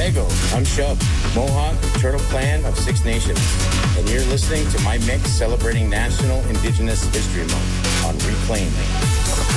Lego, I'm Shub, Mohawk, Turtle Clan of Six Nations, and you're listening to my mix celebrating National Indigenous History Month on Reclaim.